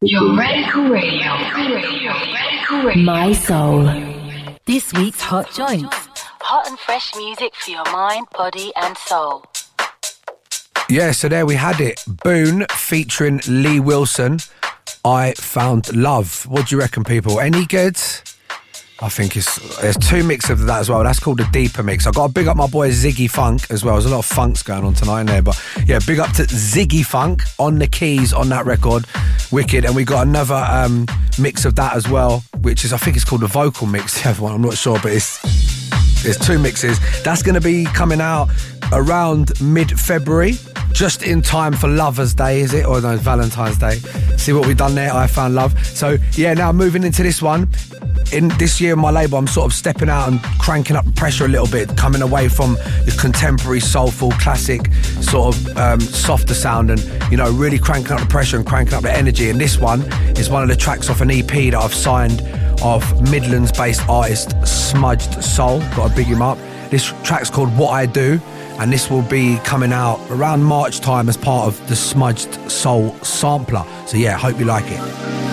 Your Radical Radio. Radical Radio. My Soul. This week's Hot Joints. Hot and fresh music for your mind, body and soul. Yeah, so there we had it. Boone featuring Lee Wilson. I Found Love. What do you reckon, people? Any good? I think there's two mixes of that as well. That's called the deeper mix. I've got to big up my boy Ziggy Funk as well. There's a lot of funks going on tonight in there. But yeah, big up to Ziggy Funk on the keys on that record. Wicked. And we got another mix of that as well, which is, I think it's called the vocal mix. The other one, I'm not sure, but there's two mixes. That's going to be coming out around mid-February. Just in time for Lover's Day, is it? Or no, Valentine's Day. See what we've done there? I Found Love. So yeah, now moving into this one. In this year, my label, I'm sort of stepping out and cranking up the pressure a little bit, coming away from the contemporary, soulful, classic, sort of softer sound, and, you know, really cranking up the pressure and cranking up the energy. And this one is one of the tracks off an EP that I've signed of Midlands-based artist Smudged Soul. Got to big him up. This track's called What I Do, and this will be coming out around March time as part of the Smudged Soul sampler. So yeah, hope you like it.